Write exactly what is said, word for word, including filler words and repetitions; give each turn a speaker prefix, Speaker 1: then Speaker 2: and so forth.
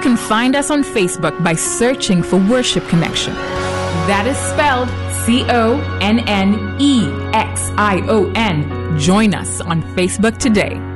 Speaker 1: can find us on Facebook by searching for Worship Connection. That is spelled C O N N E X I O N. Join us on Facebook today.